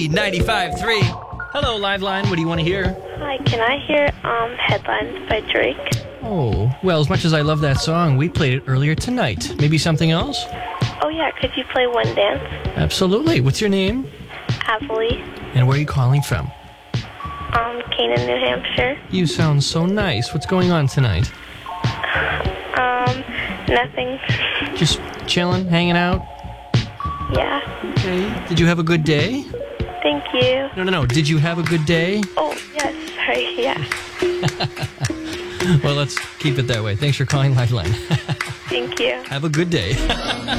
B95.3. Hello, Liveline. What do you want to hear? Hi, can I hear Headlines by Drake? Oh, well, as much as I love that song, we played it earlier tonight. Maybe something else? Oh yeah, could you play One Dance? Absolutely. What's your name? Happily. And where are you calling from? Canaan, New Hampshire. You sound so nice. What's going on tonight? Nothing. Just chilling, hanging out? Yeah. Okay. Did you have a good day? Thank you. No. Did you have a good day? Oh, yes. Sorry, yeah. Well, let's keep it that way. Thanks for calling Lifeline. Thank you. Have a good day.